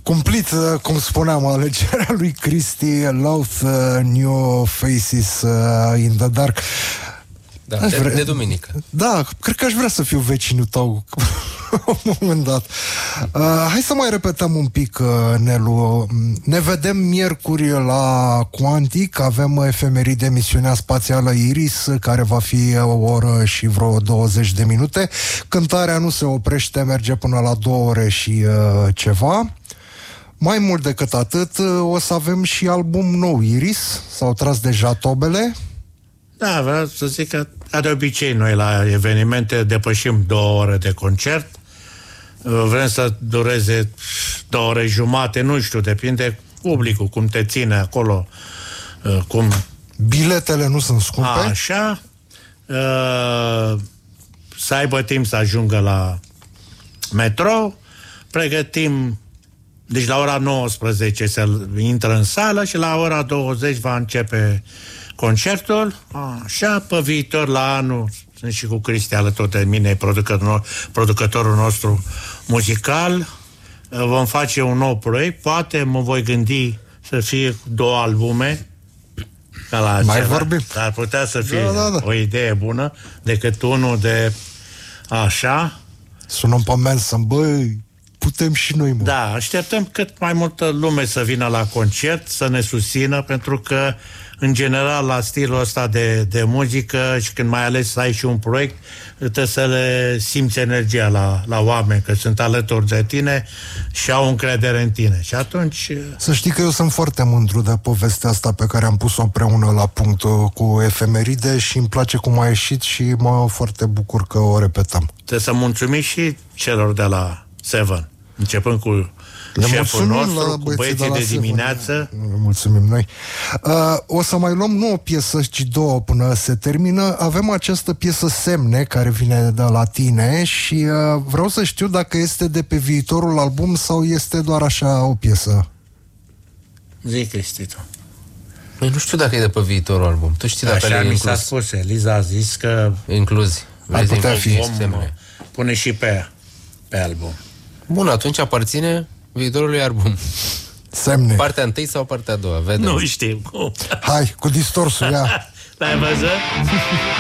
Cumplit, cum spuneam, alegerea lui Cristi, Love New Faces in the Dark. Da, de duminică. Da, cred că aș vrea să fiu vecinul tău la un moment dat. Hai să mai repetăm un pic, Nelu. Ne vedem miercuri la Quantic. Avem efemerii de emisiunea spațială Iris, care va fi o oră și vreo 20 de minute. Cântarea nu se oprește, merge până la 2 ore și ceva. Mai mult decât atât, o să avem și album nou, Iris. S-au tras deja tobele. Da, vreau să zic că, de obicei, noi la evenimente depășim 2 ore de concert. Vrem să dureze 2 ore jumate, nu știu, depinde publicul, cum te ține acolo, cum... Biletele nu sunt scumpe. Așa. Să aibă timp să ajungă la metro. Pregătim. Deci la ora 19 se intră în sală și la ora 20 va începe concertul. Așa, pe viitor, la anul, sunt și cu Cristi alături de mine, producătorul nostru muzical. Vom face un nou proiect. Poate mă voi gândi să fie 2 albume. Ca la mai vorbim. Ar putea să fie o idee bună decât unul de așa. Sunăm pe Manson, băi, putem și noi, mă. Da, așteptăm cât mai multă lume să vină la concert, să ne susțină, pentru că, în general, la stilul ăsta de muzică și când mai ales să ai și un proiect, trebuie să le simți energia la oameni, că sunt alături de tine și au încredere în tine. Și atunci... Să știi că eu sunt foarte mândru de povestea asta pe care am pus-o împreună la punct cu efemeride și îmi place cum a ieșit și mă foarte bucur că o repetăm. Trebuie să mulțumim și celor de la Seven, începând cu șeful nostru, cu băieții de dimineață. Mulțumim noi. O să mai luăm nu o piesă, ci 2 până se termină. Avem această piesă Semne, care vine de la tine și vreau să știu dacă este de pe viitorul album sau este doar așa o piesă. Zic, Cristi, tu. Păi nu știu dacă e de pe viitorul album. Tu știi dacă așa le-ai mi s-a inclus. spus, Eliza a zis că Incluzi. Ar putea fi. Pune și pe album. Bun, atunci aparține viitorului album. Semne. Partea 1 sau partea 2? Vedem. Nu știm cum. Hai, cu distorsul, ia. L-ai văzut?